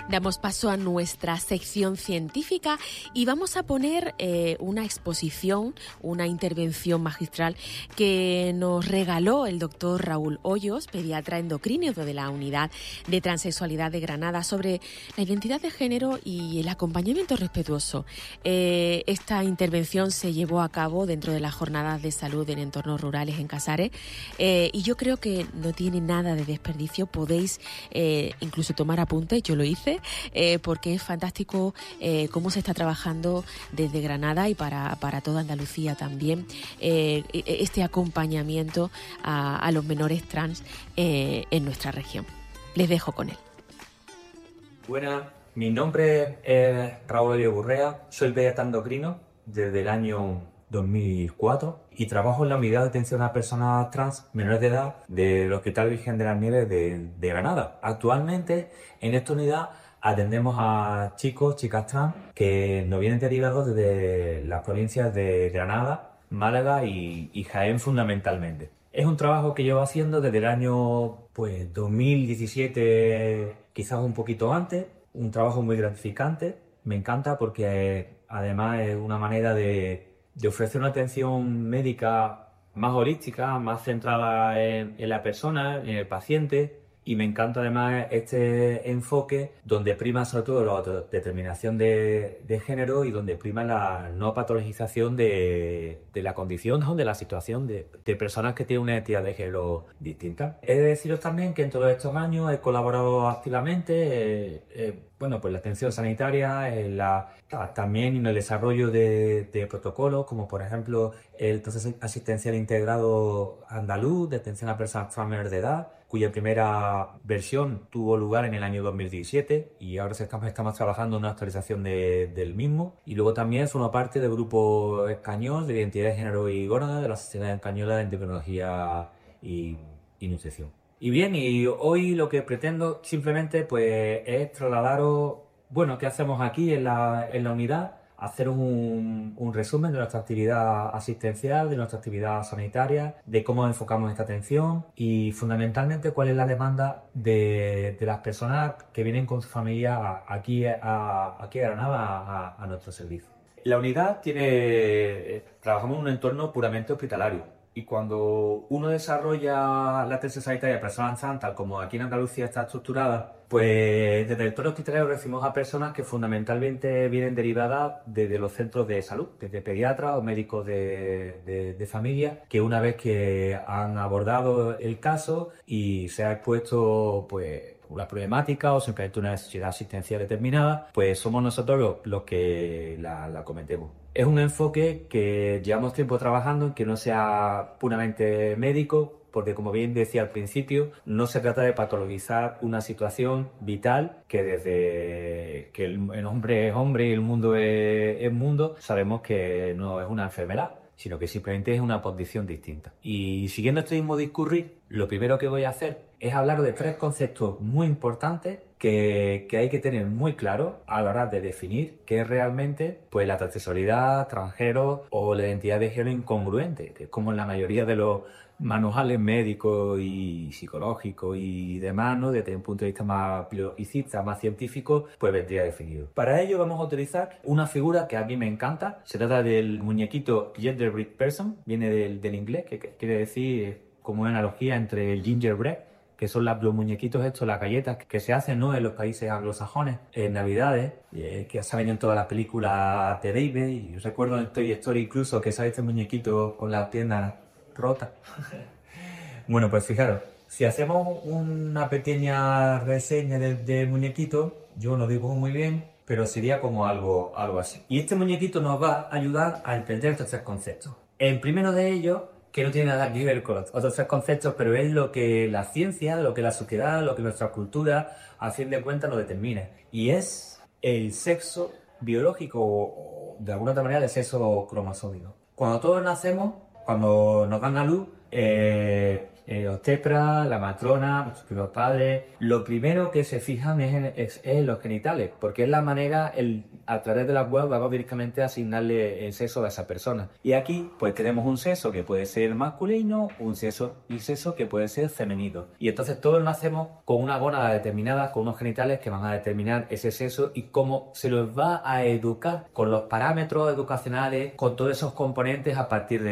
Damos paso a nuestra sección científica y vamos a poner una exposición, una intervención magistral que nos regaló el doctor Raúl Hoyos, pediatra endocrino de la Unidad de Transexualidad de Granada, sobre la identidad de género y el acompañamiento respetuoso. Esta intervención se llevó a cabo dentro de las jornadas de salud en entornos rurales en Casares y yo creo que no tiene nada de desperdicio. Podéis incluso tomar apuntes, yo lo hice, porque es fantástico cómo se está trabajando desde Granada y para toda Andalucía también este acompañamiento a los menores trans en nuestra región. Les dejo con él. Buenas, mi nombre es Raúl Hoyos Gurrea, soy pediatra endocrino desde el año 2004 y trabajo en la unidad de atención a personas trans menores de edad del Hospital Virgen de las Nieves de Granada. Actualmente en esta unidad atendemos a chicos, chicas trans que nos vienen derivados desde las provincias de Granada, Málaga y Jaén fundamentalmente. Es un trabajo que llevo haciendo desde el año 2017, quizás un poquito antes, un trabajo muy gratificante. Me encanta porque además es una manera de ofrecer una atención médica más holística, más centrada en la persona, en el paciente. Y me encanta además este enfoque donde prima sobre todo la determinación de género y donde prima la no patologización de la condición o de la situación de personas que tienen una identidad de género distinta. He de deciros también que en todos estos años he colaborado activamente pues la atención sanitaria, también en el desarrollo de protocolos, como por ejemplo el proceso asistencial integrado andaluz de atención a personas trans menores de edad, cuya primera versión tuvo lugar en el año 2017 y ahora estamos trabajando en una actualización del mismo. Y luego también formo parte del grupo español de identidad de género y gónada de la Sociedad Española de Endocrinología y Nutrición. Y bien, y hoy lo que pretendo simplemente pues es trasladaros, qué hacemos aquí en la unidad, hacer un resumen de nuestra actividad asistencial, de nuestra actividad sanitaria, de cómo enfocamos esta atención y fundamentalmente cuál es la demanda de las personas que vienen con su familia aquí a Granada a nuestro servicio. La unidad trabajamos en un entorno puramente hospitalario. Y cuando uno desarrolla la atención sanitaria de personas trans, tal como aquí en Andalucía está estructurada, pues desde el entorno hospitalario recibimos a personas que fundamentalmente vienen derivadas desde los centros de salud, desde pediatras o médicos de familia, que una vez que han abordado el caso y se ha expuesto una problemática o simplemente una necesidad asistencial determinada, pues somos nosotros los que la cometemos. Es un enfoque que llevamos tiempo trabajando en que no sea puramente médico, porque como bien decía al principio, no se trata de patologizar una situación vital que desde que el hombre es hombre y el mundo es mundo, sabemos que no es una enfermedad, sino que simplemente es una condición distinta. Y siguiendo este mismo discurrir, lo primero que voy a hacer es hablar de 3 conceptos muy importantes que hay que tener muy claro a la hora de definir qué es realmente la transexualidad, transgénero o la identidad de género incongruente, que es como en la mayoría de los manuales médicos y psicológicos y demás, ¿no? Desde un punto de vista más biologicista, más científico, vendría definido. Para ello vamos a utilizar una figura que a mí me encanta. Se trata del muñequito Gingerbread Person, viene del inglés, que quiere decir como una analogía entre el gingerbread, que son los muñequitos estos, las galletas que se hacen, ¿no?, en los países anglosajones en Navidades, que se ha venido en todas las películas de Disney. Y yo recuerdo en Toy Story incluso que sale este muñequito con las piernas rotas. Bueno, pues fijaros, si hacemos una pequeña reseña del muñequito, yo no lo digo muy bien, pero sería como algo así. Y este muñequito nos va a ayudar a entender estos 3 conceptos. El primero de ellos, que no tiene nada que ver con los otros 3 conceptos, pero es lo que la ciencia, lo que la sociedad, lo que nuestra cultura, a fin de cuentas, nos determina. Y es el sexo biológico o de alguna otra manera el sexo cromosómico. Cuando todos nacemos, cuando nos dan a luz, obstetras, la matrona, nuestros primeros padres, lo primero que se fijan es en los genitales, porque es la manera, a través de la web vamos directamente a asignarle el sexo a esa persona. Y aquí pues tenemos un sexo que puede ser masculino, un sexo que puede ser femenino. Y entonces todos nacemos con una gónada determinada, con unos genitales que van a determinar ese sexo y cómo se los va a educar con los parámetros educacionales, con todos esos componentes a partir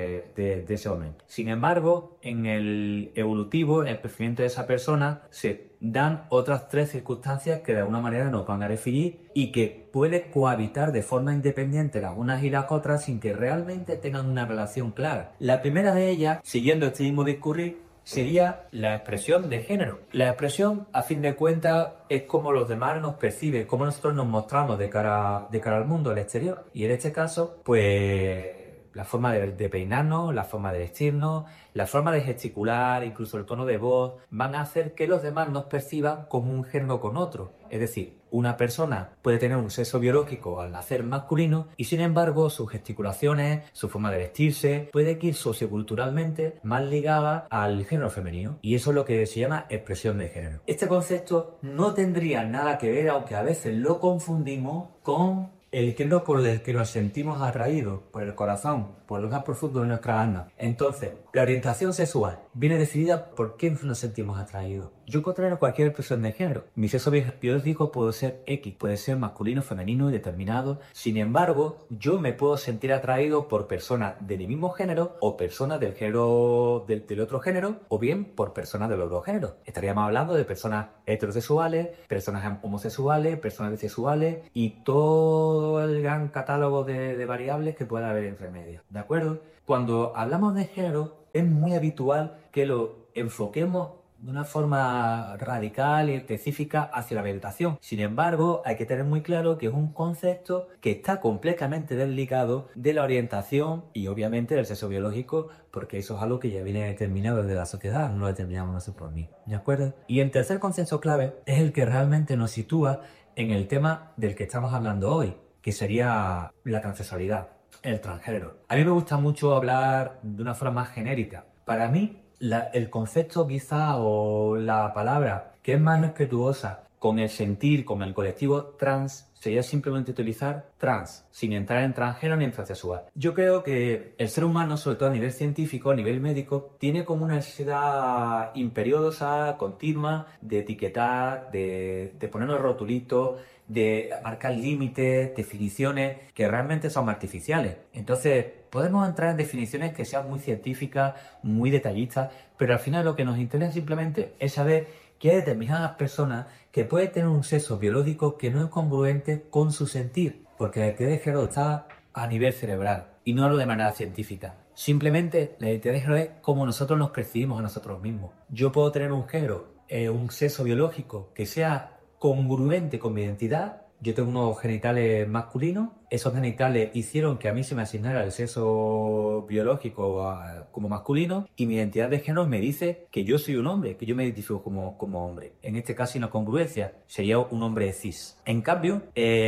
de ese momento. Sin embargo, en el evolutivo, en el crecimiento de esa persona, se dan otras 3 circunstancias que de alguna manera nos van a definir y que pueden cohabitar de forma independiente las unas y las otras sin que realmente tengan una relación clara. La primera de ellas, siguiendo este mismo discurrir, sería la expresión de género. La expresión, a fin de cuentas, es como los demás nos perciben, cómo nosotros nos mostramos de cara al mundo, al exterior. Y en este caso, pues la forma de peinarnos, la forma de vestirnos, la forma de gesticular, incluso el tono de voz, van a hacer que los demás nos perciban como un género con otro. Es decir, una persona puede tener un sexo biológico al nacer masculino y sin embargo sus gesticulaciones, su forma de vestirse, puede ir socioculturalmente más ligada al género femenino. Y eso es lo que se llama expresión de género. Este concepto no tendría nada que ver, aunque a veces lo confundimos con el género por el que nos sentimos atraídos, por el corazón, por lo más profundo de nuestra alma. Entonces, la orientación sexual viene definida por qué nos sentimos atraídos. Yo contrario a cualquier expresión de género. Mi sexo biológico puede ser X, puede ser masculino, femenino y determinado. Sin embargo, yo me puedo sentir atraído por personas de mi mismo género o personas del género del otro género o bien por personas de los dos géneros. Estaríamos hablando de personas heterosexuales, personas homosexuales, personas bisexuales y todo el gran catálogo de variables que pueda haber entre medio. ¿De acuerdo? Cuando hablamos de género, es muy habitual que lo enfoquemos de una forma radical y específica hacia la orientación. Sin embargo, hay que tener muy claro que es un concepto que está completamente desligado de la orientación y obviamente del sexo biológico, porque eso es algo que ya viene determinado desde la sociedad, no lo determinamos nosotros por mí. ¿De acuerdo? Y el tercer concepto clave es el que realmente nos sitúa en el tema del que estamos hablando hoy, que sería la transexualidad, el transgénero. A mí me gusta mucho hablar de una forma más genérica. Para mí, el concepto quizá o la palabra que es más respetuosa con el sentir, con el colectivo trans, sería simplemente utilizar trans, sin entrar en transgénero ni en transexual. Yo creo que el ser humano, sobre todo a nivel científico, a nivel médico, tiene como una necesidad imperiosa, continua, de etiquetar, de ponernos rotulitos, de marcar límites, definiciones que realmente son artificiales. Entonces, podemos entrar en definiciones que sean muy científicas, muy detallistas, pero al final lo que nos interesa simplemente es saber que hay determinadas personas que pueden tener un sexo biológico que no es congruente con su sentir, porque la identidad de género está a nivel cerebral y no de manera científica. Simplemente la identidad de género es como nosotros nos percibimos a nosotros mismos. Yo puedo tener un género, un sexo biológico que sea congruente con mi identidad. Yo tengo unos genitales masculinos, esos genitales hicieron que a mí se me asignara el sexo biológico como masculino y mi identidad de género me dice que yo soy un hombre, que yo me identifico como hombre. En este caso, una congruencia sería un hombre cis. En cambio,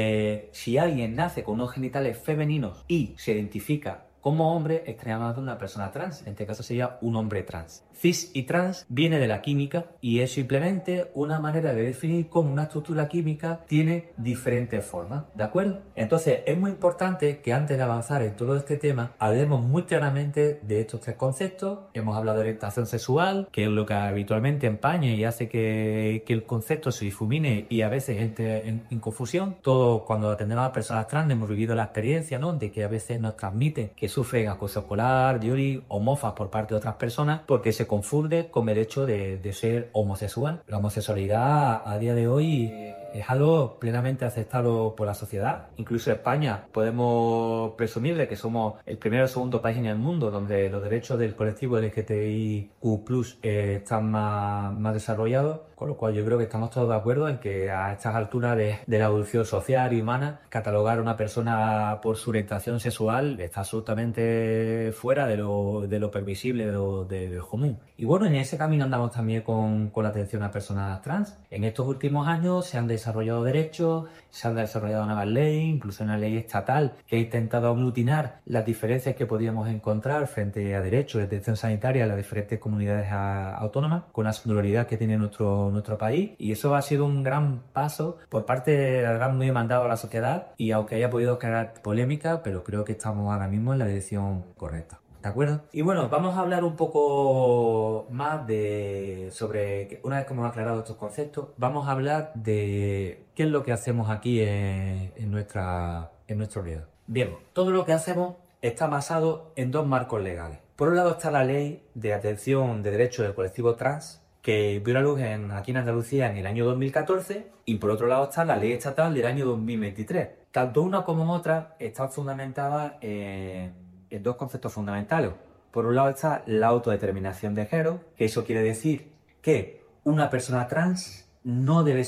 si alguien nace con unos genitales femeninos y se identifica como hombre, estaríamos hablando de una persona trans. En este caso sería un hombre trans. Cis y trans viene de la química y es simplemente una manera de definir cómo una estructura química tiene diferentes formas, ¿de acuerdo? Entonces es muy importante que antes de avanzar en todo este tema hablemos muy claramente de estos 3 conceptos. Hemos hablado de orientación sexual, que es lo que habitualmente empaña y hace que el concepto se difumine y a veces entre en confusión. Todos cuando atendemos a personas trans hemos vivido la experiencia, ¿no?, de que a veces nos transmiten que sufren acoso escolar, bullying o mofas por parte de otras personas porque se confunde con el hecho de ser homosexual. La homosexualidad a día de hoy es algo plenamente aceptado por la sociedad. Incluso en España podemos presumir de que somos el primero o segundo país en el mundo donde los derechos del colectivo LGTBIQ+ están más desarrollados, Con lo cual yo creo que estamos todos de acuerdo en que a estas alturas de la evolución social y humana, catalogar a una persona por su orientación sexual está absolutamente fuera de lo permisible, de lo común. Y bueno, en ese camino andamos también con la atención a personas trans. En estos últimos años se han desarrollado derechos, se han desarrollado nuevas leyes, incluso una ley estatal que ha intentado aglutinar las diferencias que podíamos encontrar frente a derechos de atención sanitaria en las diferentes comunidades autónomas, con la singularidad que tiene nuestro país. Y eso ha sido un gran paso por parte del gran muy demandado a la sociedad, y aunque haya podido crear polémica, pero creo que estamos ahora mismo en la dirección correcta. ¿De acuerdo? Y bueno, vamos a hablar un poco más sobre, una vez que hemos aclarado estos conceptos, vamos a hablar de qué es lo que hacemos aquí en nuestro lío. Bien, todo lo que hacemos está basado en dos marcos legales. Por un lado está la Ley de Atención de Derechos del Colectivo Trans, que vio la luz aquí en Andalucía en el año 2014, y por otro lado está la Ley Estatal del año 2023. Tanto una como otra están fundamentadas en dos conceptos fundamentales. Por un lado está la autodeterminación de género, que eso quiere decir que una persona trans no debe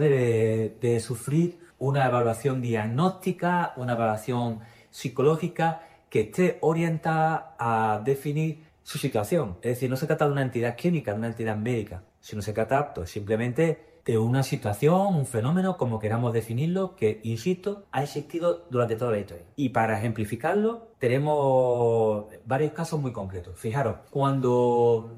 de sufrir una evaluación diagnóstica, una evaluación psicológica que esté orientada a definir su situación. Es decir, no se trata de una entidad clínica, de una entidad médica, sino se trata simplemente de una situación, un fenómeno, como queramos definirlo, que, insisto, ha existido durante toda la historia. Y para ejemplificarlo, tenemos varios casos muy concretos. Fijaros, cuando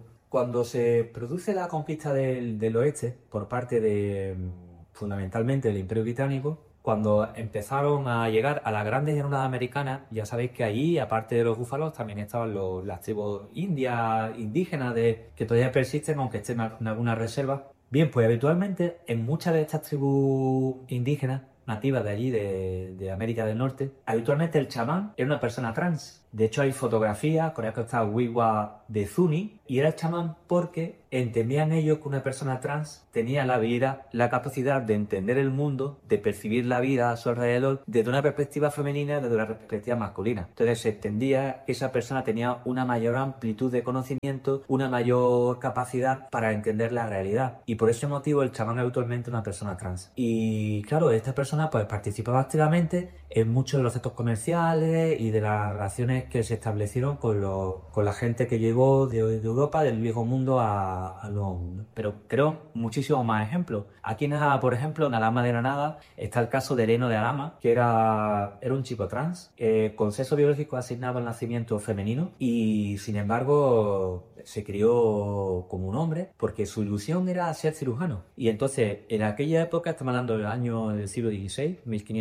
se produce la conquista del oeste por parte fundamentalmente del Imperio Británico, cuando empezaron a llegar a las grandes llanuras americanas, ya sabéis que allí, aparte de los búfalos, también estaban las tribus indígenas que todavía persisten, aunque estén en algunas reservas. Bien, pues habitualmente en muchas de estas tribus indígenas nativas de allí, de América del Norte, habitualmente el chamán era una persona trans. De hecho hay fotografías, con esto está Wiwa de Zuni, y era el chamán porque entendían ellos que una persona trans tenía la capacidad de entender el mundo, de percibir la vida a su alrededor desde una perspectiva femenina y desde una perspectiva masculina. Entonces se entendía que esa persona tenía una mayor amplitud de conocimiento, una mayor capacidad para entender la realidad. Y por ese motivo el chamán es habitualmente una persona trans. Y claro, esta persona pues participaba activamente en muchos de los centros comerciales y de las relaciones que se establecieron con la gente que llegó de Europa, del viejo mundo al nuevo mundo. Pero creo muchísimos más ejemplos. Aquí en Alhama, por ejemplo, en Alhama de Granada, está el caso de Eleno de Alhama, que era un chico trans, con sexo biológico asignado al nacimiento femenino, y sin embargo se crió como un hombre porque su ilusión era ser cirujano. Y entonces, en aquella época, estamos hablando del siglo XVI,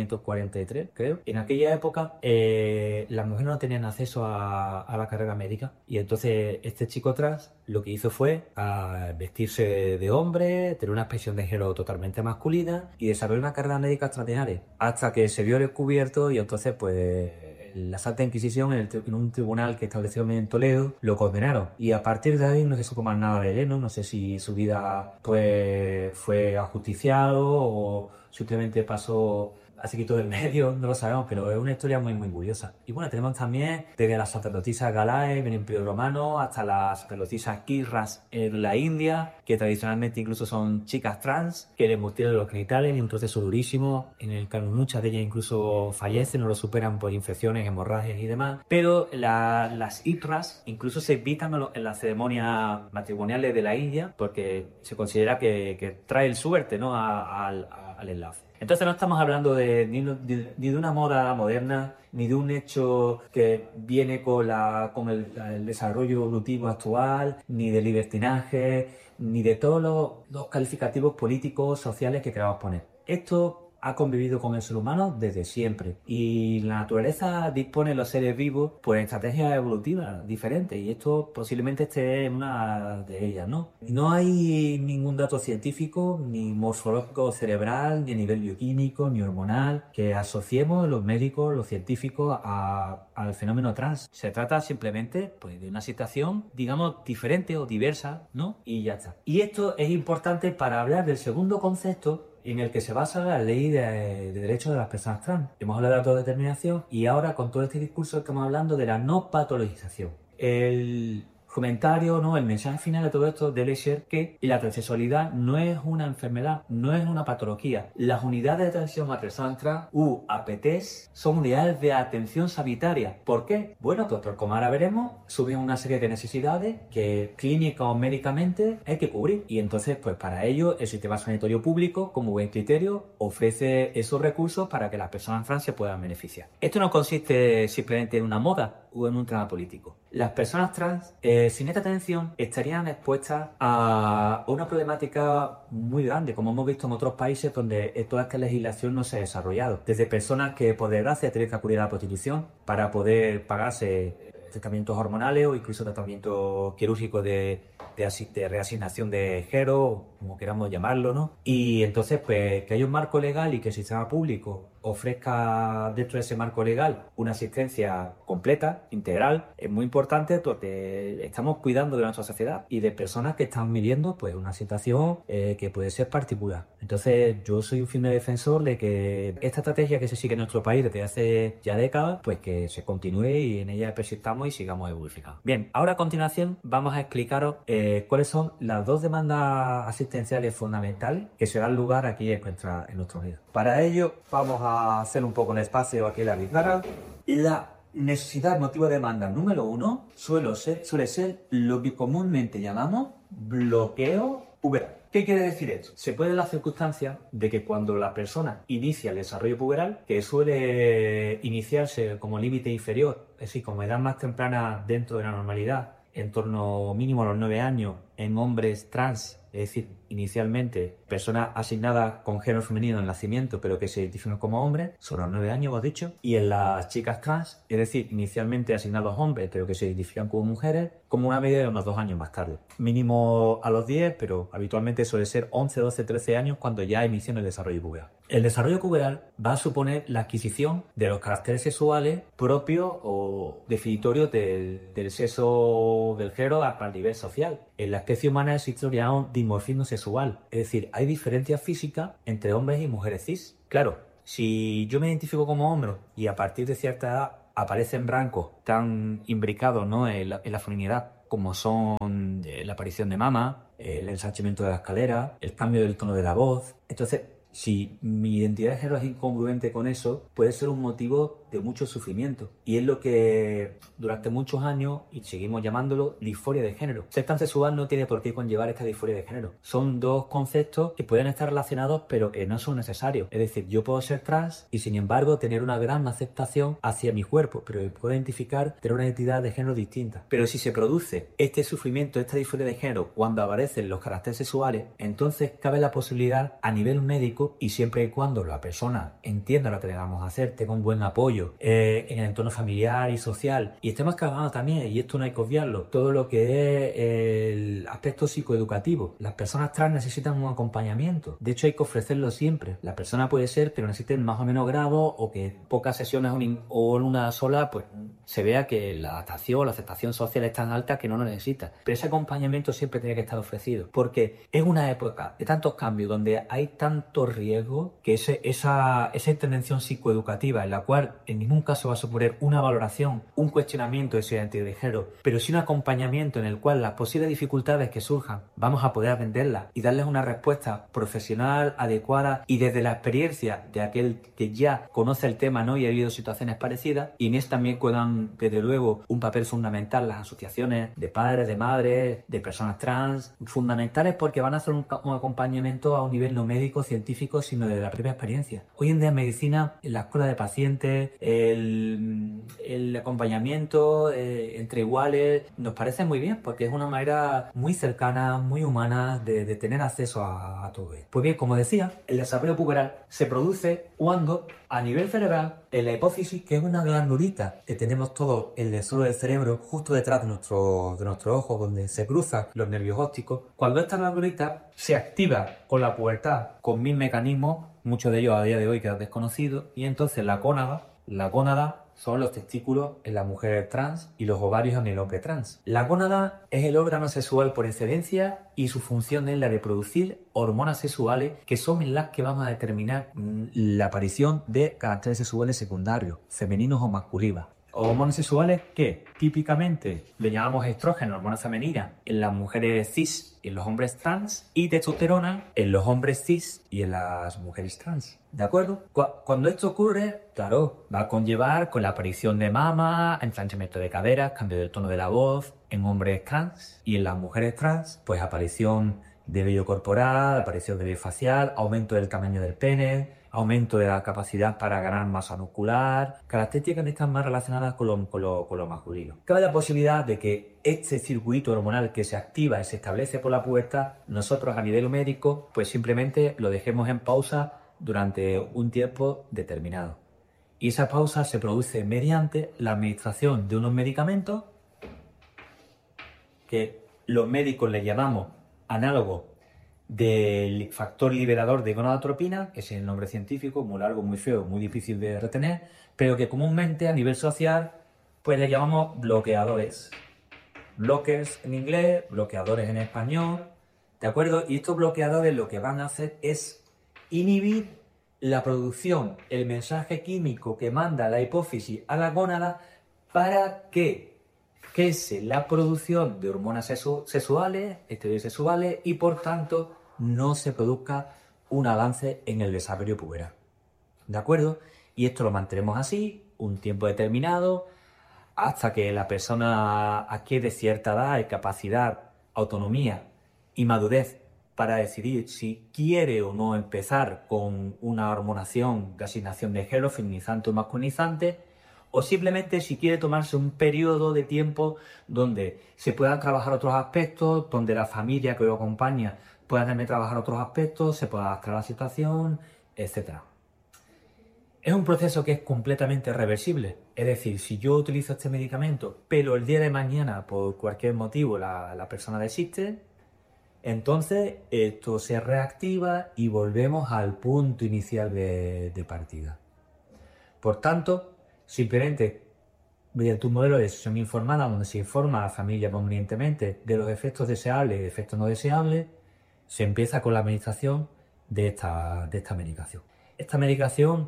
1543, creo, en aquella época las mujeres no tenían acceso a la carrera médica, y entonces este chico trans lo que hizo fue vestirse de hombre, tener una expresión de género totalmente masculina y desarrollar una carrera médica extraordinaria, hasta que se vio descubierto, y entonces pues la Santa Inquisición en un tribunal que estableció en Toledo lo condenaron, y a partir de ahí no se supo más nada de Eleno. No sé si su vida pues fue ajusticiado o simplemente pasó, se quitó del medio, no lo sabemos, pero es una historia muy muy curiosa. Y bueno, tenemos también desde las sacerdotisas Galae en el Imperio Romano hasta las sacerdotisas Kirras en la India, que tradicionalmente incluso son chicas trans que les mutilan los genitales y un proceso durísimo en el que muchas de ellas incluso fallecen o lo superan por infecciones, hemorragias y demás. Pero las Ikras incluso se evitan en las ceremonias matrimoniales de la India porque se considera que trae el suerte, ¿no?, al enlace. Entonces no estamos hablando ni de una moda moderna, ni de un hecho que viene con el desarrollo evolutivo actual, ni de libertinaje, ni de todos los calificativos políticos, sociales que queramos poner. Esto ha convivido con el ser humano desde siempre, y la naturaleza dispone de los seres vivos por estrategias evolutivas diferentes, y esto posiblemente esté en una de ellas, ¿no? No hay ningún dato científico, ni morfológico cerebral, ni a nivel bioquímico, ni hormonal, que asociemos los médicos, los científicos al fenómeno trans. Se trata simplemente pues, de una situación, digamos, diferente o diversa, ¿no? Y ya está. Y esto es importante para hablar del segundo concepto en el que se basa la ley de derechos de las personas trans. Hemos hablado de la autodeterminación, y ahora con todo este discurso estamos hablando de la no patologización. El comentario, ¿no? El mensaje final de todo esto debe ser que la transexualidad no es una enfermedad, no es una patología. Las unidades de atención a personas trans, APTs, son unidades de atención sanitaria. ¿Por qué? Bueno, pues como ahora veremos, suben una serie de necesidades que clínica o médicamente hay que cubrir. Y entonces, pues para ello, el sistema sanitario público, como buen criterio, ofrece esos recursos para que las personas trans se puedan beneficiar. Esto no consiste simplemente en una moda o en un tema político. Las personas trans, sin esta atención, estarían expuestas a una problemática muy grande, como hemos visto en otros países donde toda esta legislación no se ha desarrollado. Desde personas que, por desgracia, tienen que acudir a la prostitución para poder pagarse tratamientos hormonales o incluso tratamientos quirúrgicos de reasignación de género, como queramos llamarlo, ¿no? Y entonces, pues, que haya un marco legal y que el sistema público ofrezca dentro de ese marco legal una asistencia completa, integral, es muy importante porque estamos cuidando de nuestra sociedad y de personas que están viviendo pues una situación que puede ser particular. Entonces yo soy un firme defensor de que esta estrategia que se sigue en nuestro país desde hace ya décadas, pues que se continúe y en ella persistamos y sigamos evolucionando. Bien, ahora a continuación vamos a explicaros cuáles son las dos demandas asistenciales fundamentales que se dan lugar aquí en nuestro medio. Para ello vamos a hacer un poco un espacio aquí en la pizarra. La necesidad, motivo de demanda número 1 suele ser lo que comúnmente llamamos bloqueo puberal. ¿Qué quiere decir esto? Se puede dar la circunstancia de que cuando la persona inicia el desarrollo puberal, que suele iniciarse como límite inferior, es decir, como edad más temprana dentro de la normalidad, en torno mínimo a los 9 años en hombres trans, es decir, inicialmente personas asignadas con género femenino en nacimiento pero que se identifican como hombres, son los 9 años, hemos dicho, y en las chicas trans, es decir, inicialmente asignados hombres pero que se identifican como mujeres, como una media de unos 2 años más tarde. Mínimo a los 10, pero habitualmente suele ser 11, 12, 13 años cuando ya inicia el desarrollo puberal. El desarrollo puberal va a suponer la adquisición de los caracteres sexuales propios o definitorios del sexo del género para el nivel social. En la especie humana existe un dimorfismo sexual, es decir, hay diferencias físicas entre hombres y mujeres cis. Claro, si yo me identifico como hombre y a partir de cierta edad aparecen rancos tan imbricados, ¿no?, en la feminidad, como son la aparición de mama, el ensanchamiento de la escalera, el cambio del tono de la voz. Entonces, si mi identidad de género es incongruente con eso, puede ser un motivo de mucho sufrimiento. Y es lo que durante muchos años, y seguimos llamándolo, disforia de género. Ser transexual no tiene por qué conllevar esta disforia de género. Son dos conceptos que pueden estar relacionados, pero que no son necesarios. Es decir, yo puedo ser trans y sin embargo tener una gran aceptación hacia mi cuerpo, pero puedo identificar tener una identidad de género distinta. Pero si se produce este sufrimiento, esta disforia de género, cuando aparecen los caracteres sexuales, entonces cabe la posibilidad a nivel médico, y siempre y cuando la persona entienda lo que le vamos a hacer, tenga un buen apoyo en el entorno familiar y social, y estemos trabajando también, y esto no hay que obviarlo, todo lo que es el aspecto psicoeducativo. Las personas trans necesitan un acompañamiento, de hecho hay que ofrecerlo siempre. La persona puede ser que lo necesiten más o menos grado, o que pocas sesiones o en una sola pues se vea que la adaptación, la aceptación social es tan alta que no lo necesita. Pero ese acompañamiento siempre tiene que estar ofrecido, porque es una época de tantos cambios donde hay tantos riesgos que esa intervención psicoeducativa, en la cual en ningún caso va a suponer una valoración, un cuestionamiento de su identidad de género, pero sí un acompañamiento en el cual las posibles dificultades que surjan vamos a poder atenderlas y darles una respuesta profesional, adecuada y desde la experiencia de aquel que ya conoce el tema, ¿no?, y ha vivido situaciones parecidas. Y en eso también juegan, desde luego, un papel fundamental las asociaciones de padres, de madres, de personas trans, fundamentales porque van a hacer un acompañamiento a un nivel no médico, científico, sino de la propia experiencia. Hoy en día en medicina, en la escuela de pacientes, el acompañamiento entre iguales nos parece muy bien porque es una manera muy cercana, muy humana de tener acceso a todo esto. Pues bien, como decía, el desarrollo puberal se produce cuando a nivel cerebral, en la hipófisis, que es una glandulita que tenemos todo en el suelo del cerebro, justo detrás de nuestro ojo, donde se cruzan los nervios ópticos, cuando esta glandulita se activa con la pubertad, con 1000 mecanismos, muchos de ellos a día de hoy quedan desconocidos, y entonces la gónada son los testículos en las mujeres trans y los ovarios en el hombre trans. La gónada es el órgano sexual por excelencia y su función es la de producir hormonas sexuales que son las que van a determinar la aparición de caracteres sexuales secundarios, femeninos o masculinos. Hormonas sexuales que típicamente le llamamos estrógeno, hormona femenina, en las mujeres cis y en los hombres trans, y testosterona en los hombres cis y en las mujeres trans. ¿De acuerdo? Cuando esto ocurre, claro, va a conllevar con la aparición de mama, enflancamiento de caderas, cambio del tono de la voz en hombres trans, y en las mujeres trans, pues aparición de vello corporal, aparición de vello facial, aumento del tamaño del pene, aumento de la capacidad para ganar masa muscular, características que están más relacionadas con lo masculino. Cabe la posibilidad de que este circuito hormonal que se activa y se establece por la pubertad, nosotros a nivel médico, pues simplemente lo dejemos en pausa durante un tiempo determinado. Y esa pausa se produce mediante la administración de unos medicamentos que los médicos le llamamos análogos del factor liberador de gonadotropina, que es el nombre científico, muy largo, muy feo, muy difícil de retener, pero que comúnmente a nivel social pues le llamamos bloqueadores. Blockers en inglés, bloqueadores en español, ¿de acuerdo? Y estos bloqueadores lo que van a hacer es inhibir la producción, el mensaje químico que manda la hipófisis a la gónada para que cese la producción de hormonas sexuales, esteroides sexuales, y por tanto no se produzca un avance en el desarrollo puberal. ¿De acuerdo? Y esto lo mantenemos así un tiempo determinado hasta que la persona adquiere cierta edad y capacidad, autonomía y madurez para decidir si quiere o no empezar con una hormonación de asignación de género, feminizante o masculinizante, o simplemente si quiere tomarse un periodo de tiempo donde se puedan trabajar otros aspectos, donde la familia que lo acompaña pueda también trabajar otros aspectos, se pueda adaptar a la situación, etc. Es un proceso que es completamente reversible. Es decir, si yo utilizo este medicamento, pero el día de mañana, por cualquier motivo, la persona desiste, entonces esto se reactiva y volvemos al punto inicial de partida. Por tanto, simplemente mediante un modelo de decisión informada donde se informa a la familia convenientemente de los efectos deseables y efectos no deseables, se empieza con la administración de esta medicación. Esta medicación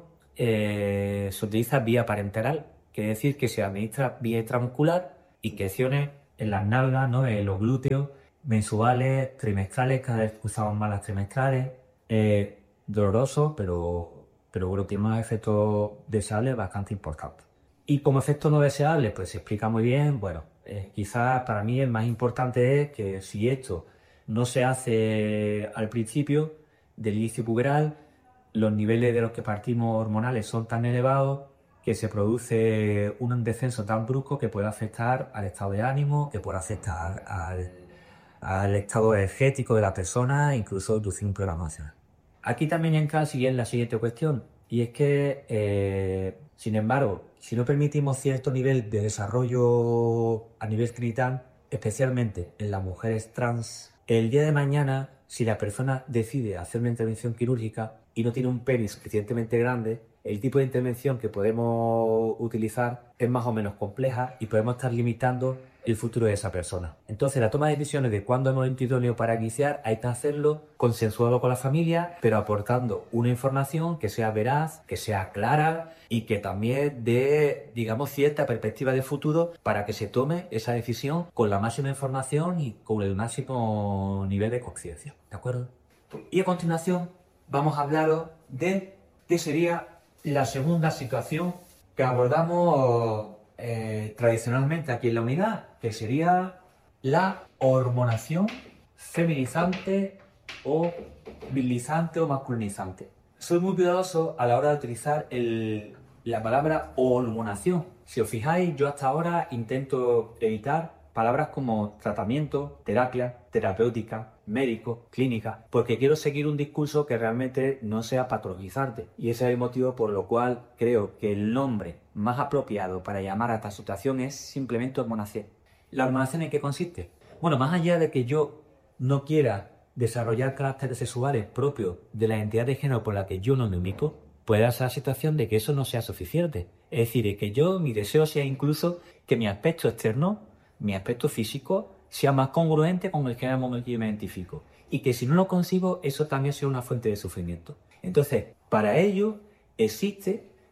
se utiliza vía parenteral, quiere decir que se administra vía intramuscular, inyecciones en las nalgas, ¿no? En los glúteos, mensuales, trimestrales, cada vez usamos más las trimestrales, doloroso, pero bueno, tiene unos efectos deseables bastante importantes. Y como efectos no deseables, pues se explica muy bien. Bueno, quizás para mí el más importante es que si esto no se hace al principio del inicio puberal, los niveles de los que partimos hormonales son tan elevados que se produce un descenso tan brusco que puede afectar al estado de ánimo, que puede afectar al estado energético de la persona, incluso inducir un problema emocional. Aquí también entra la siguiente cuestión, y es que, sin embargo, si no permitimos cierto nivel de desarrollo a nivel genital, especialmente en las mujeres trans, el día de mañana, si la persona decide hacer una intervención quirúrgica y no tiene un pene suficientemente grande, el tipo de intervención que podemos utilizar es más o menos compleja y podemos estar limitando el futuro de esa persona. Entonces, la toma de decisiones de cuándo es el momento idóneo para iniciar, hay que hacerlo consensuado con la familia, pero aportando una información que sea veraz, que sea clara y que también dé, digamos, cierta perspectiva de futuro para que se tome esa decisión con la máxima información y con el máximo nivel de conciencia. ¿De acuerdo? Y a continuación vamos a hablaros de qué sería la segunda situación que abordamos tradicionalmente aquí en la unidad, que sería la hormonación feminizante o virilizante o masculinizante. Soy muy cuidadoso a la hora de utilizar la palabra hormonación. Si os fijáis, yo hasta ahora intento evitar palabras como tratamiento, terapia, terapéutica, médico, clínica, porque quiero seguir un discurso que realmente no sea patologizante. Y ese es el motivo por lo cual creo que el nombre más apropiado para llamar a esta situación es simplemente hormonación. ¿La hormonación en qué consiste? Bueno, más allá de que yo no quiera desarrollar caracteres sexuales propios de la identidad de género por la que yo no me ubico, puede darse la situación de que eso no sea suficiente. Es decir, que mi deseo sea incluso que mi aspecto externo, mi aspecto físico, sea más congruente con el género con el que yo me identifico. Y que si no lo consigo, eso también sea una fuente de sufrimiento. Entonces, para ello existe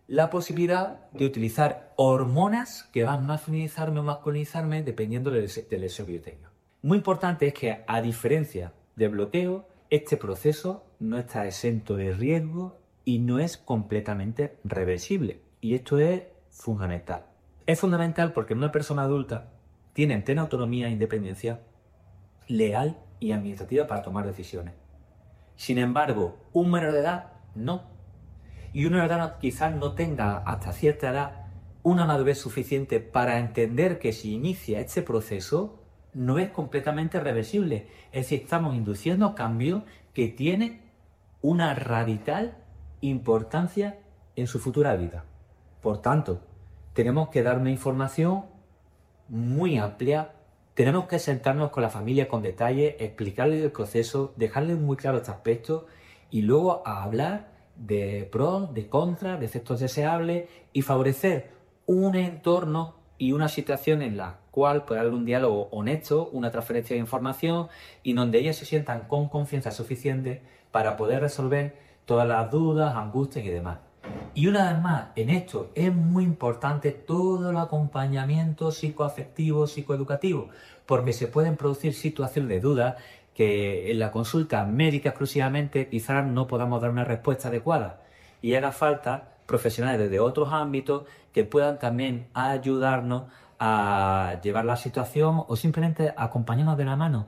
la posibilidad de utilizar hormonas que van a feminizarme o masculinizarme dependiendo del deseo que yo tenga. Muy importante es que, a diferencia del bloqueo, este proceso no está exento de riesgo y no es completamente reversible. Y esto es fundamental. Es fundamental porque una persona adulta tiene plena autonomía e independencia legal y administrativa para tomar decisiones. Sin embargo, un menor de edad no. Y un menor de edad quizás no tenga hasta cierta edad una madurez suficiente para entender que si inicia este proceso no es completamente reversible. Es decir, estamos induciendo cambios que tienen una radical importancia en su futura vida. Por tanto, tenemos que dar una información muy amplia, tenemos que sentarnos con la familia con detalle, explicarles el proceso, dejarles muy claro este aspecto y luego hablar de pros, de contras, de efectos deseables y favorecer un entorno y una situación en la cual pueda haber un diálogo honesto, una transferencia de información y donde ellas se sientan con confianza suficiente para poder resolver todas las dudas, angustias y demás. Y una vez más, en esto es muy importante todo el acompañamiento psicoafectivo, psicoeducativo, porque se pueden producir situaciones de duda que en la consulta médica exclusivamente quizás no podamos dar una respuesta adecuada y haga falta profesionales desde otros ámbitos que puedan también ayudarnos a llevar la situación o simplemente acompañarnos de la mano,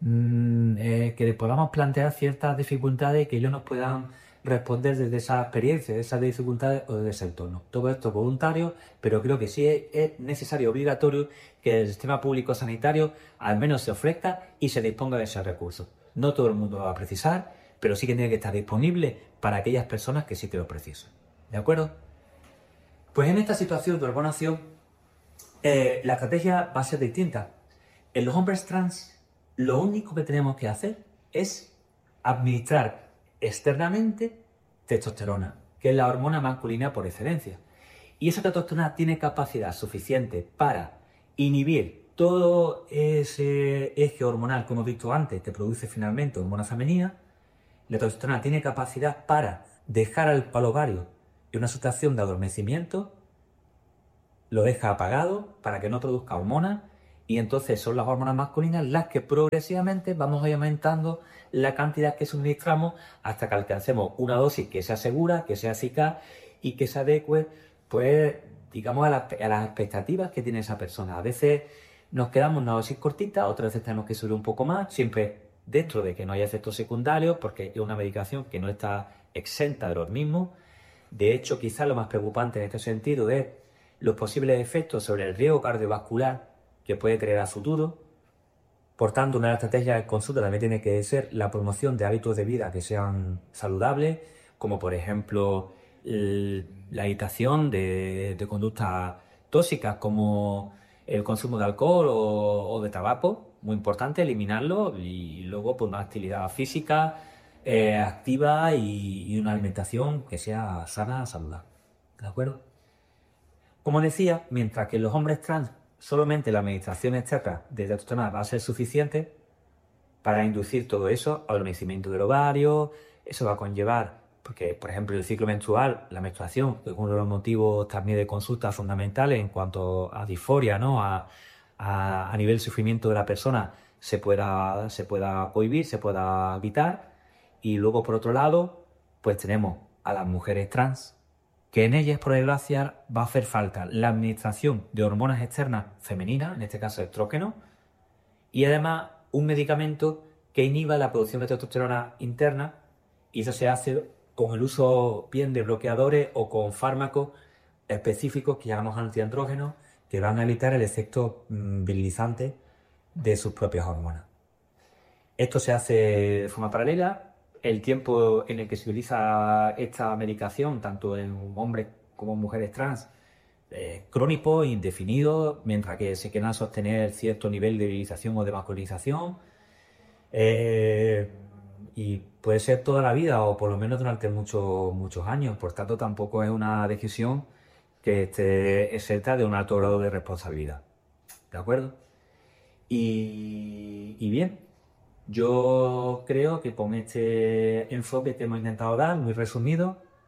que podamos plantear ciertas dificultades y que ellos nos puedan responder desde esa experiencia, de esas dificultades o desde ese entorno. Todo esto es voluntario, pero creo que sí es necesario, obligatorio, que el sistema público sanitario al menos se ofrezca y se disponga de esos recursos. No todo el mundo lo va a precisar, pero sí que tiene que estar disponible para aquellas personas que sí que lo precisan. ¿De acuerdo? Pues en esta situación de hormonación, la estrategia va a ser distinta. En los hombres trans, lo único que tenemos que hacer es administrar externamente testosterona, que es la hormona masculina por excelencia. Y esa testosterona tiene capacidad suficiente para inhibir todo ese eje hormonal, como hemos visto antes, que produce finalmente hormona femenina. La testosterona tiene capacidad para dejar al ovario en una situación de adormecimiento, lo deja apagado para que no produzca hormonas, y entonces son las hormonas masculinas las que progresivamente vamos a ir aumentando la cantidad que suministramos hasta que alcancemos una dosis que sea segura, que sea eficaz y que se adecue, pues, digamos, a las expectativas que tiene esa persona. A veces nos quedamos en una dosis cortita, otras veces tenemos que subir un poco más, siempre dentro de que no haya efectos secundarios, porque es una medicación que no está exenta de los mismos. De hecho, quizás lo más preocupante en este sentido es los posibles efectos sobre el riesgo cardiovascular que puede tener a futuro. Por tanto, una de las estrategias de consulta también tiene que ser la promoción de hábitos de vida que sean saludables, como por ejemplo la evitación de conductas tóxicas como el consumo de alcohol o de tabaco, muy importante eliminarlo, y luego pues una actividad física activa y una alimentación que sea sana, saludable. ¿De acuerdo? Como decía, mientras que en los hombres trans solamente la administración externa de testosterona va a ser suficiente para inducir todo eso, adormecimiento del ovario. Eso va a conllevar, porque por ejemplo el ciclo menstrual, la menstruación, que es uno de los motivos también de consulta fundamentales en cuanto a disforia, ¿no? a nivel de sufrimiento de la persona, se pueda cohibir, se pueda evitar. Y luego, por otro lado, pues tenemos a las mujeres trans, que en ellas, por desgracia, va a hacer falta la administración de hormonas externas femeninas, en este caso estrógeno, y además un medicamento que inhiba la producción de testosterona interna, y eso se hace con el uso bien de bloqueadores o con fármacos específicos que llamamos antiandrógenos, que van a evitar el efecto virilizante de sus propias hormonas. Esto se hace de forma paralela. El tiempo en el que se utiliza esta medicación, tanto en hombres como en mujeres trans, crónico, indefinido, mientras que se quiera sostener cierto nivel de virilización o de masculinización. Y puede ser toda la vida o por lo menos durante muchos años. Por tanto, tampoco es una decisión que esté exenta de un alto grado de responsabilidad. ¿De acuerdo? Y bien, yo creo que con este enfoque que hemos intentado dar, muy resumido,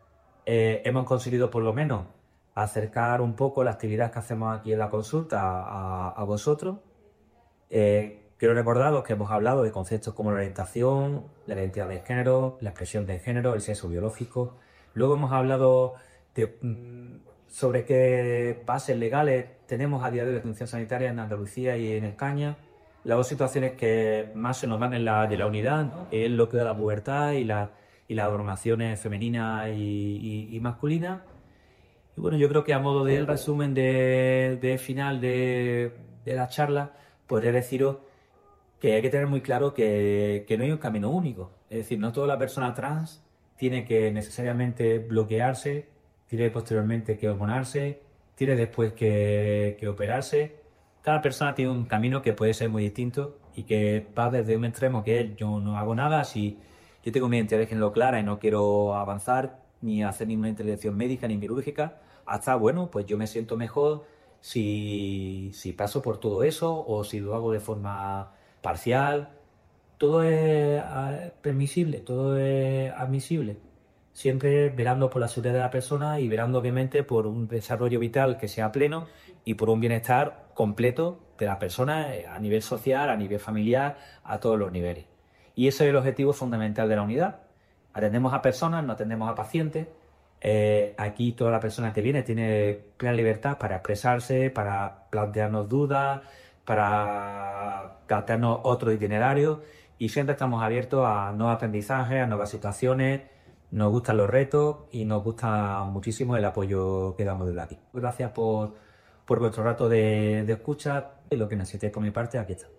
hemos conseguido por lo menos acercar un poco la actividad que hacemos aquí en la consulta a vosotros. Quiero recordaros que hemos hablado de conceptos como la orientación, la identidad de género, la expresión de género, el sexo biológico. Luego hemos hablado sobre qué bases legales tenemos a día de hoy de atención sanitaria en Andalucía y en España. Las dos situaciones que más se nos dan de la unidad, ¿no?, es lo que da la pubertad y las hormonaciones femeninas y masculinas. Y bueno, yo creo que a modo de resumen de final de la charla, podría deciros que hay que tener muy claro que no hay un camino único. Es decir, no toda la persona trans tiene que necesariamente bloquearse, tiene posteriormente que hormonarse, tiene después que operarse. Cada persona tiene un camino que puede ser muy distinto y que va desde un extremo que es yo no hago nada, si yo tengo mi identidad de género clara y no quiero avanzar ni hacer ninguna intervención médica ni quirúrgica, hasta, bueno, pues yo me siento mejor si paso por todo eso o si lo hago de forma parcial. Todo es permisible, todo es admisible, siempre velando por la seguridad de la persona y velando obviamente por un desarrollo vital que sea pleno y por un bienestar completo de la persona a nivel social, a nivel familiar, a todos los niveles. Y ese es el objetivo fundamental de la unidad. Atendemos a personas, no atendemos a pacientes. Aquí toda la persona que viene tiene plena libertad para expresarse, para plantearnos dudas, para plantearnos otro itinerario, y siempre estamos abiertos a nuevos aprendizajes, a nuevas situaciones. Nos gustan los retos y nos gusta muchísimo el apoyo que damos desde aquí. Gracias por vuestro rato de escucha, y lo que necesitéis por mi parte, aquí está.